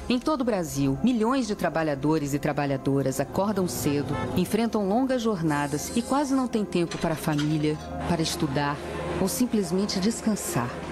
Em todo o Brasil, milhões de trabalhadores e trabalhadoras acordam cedo, enfrentam longas jornadas e quase não têm tempo para a família, para estudar ou simplesmente descansar.